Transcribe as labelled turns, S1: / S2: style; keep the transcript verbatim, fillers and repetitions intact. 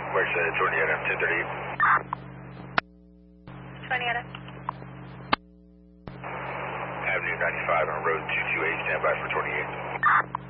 S1: Where's uh, Tornado two thirty-eight?
S2: Tornado.
S1: Avenue ninety-five on road two two eight, stand by for twenty-eight.